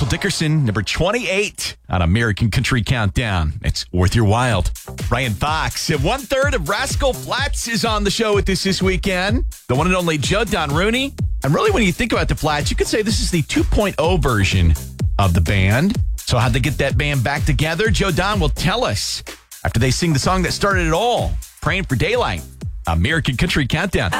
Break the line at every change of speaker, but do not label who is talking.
Russell Dickerson, number 28 on American Country Countdown. It's worth your while. Ryan Fox, and 1/3 of Rascal Flatts is on the show with us this weekend. The one and only Joe Don Rooney. And really, when you think about the Flats, you could say this is the 2.0 version of the band. So how'd they get that band back together? Joe Don will tell us after they sing the song that started it all, Praying for Daylight. American Country Countdown.